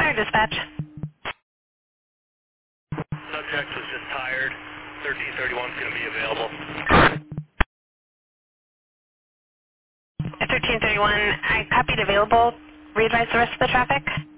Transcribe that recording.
Center Dispatch. Subject was just tired. 1331 is going to be available. At 1331, I copied available. Re-advise the rest of the traffic.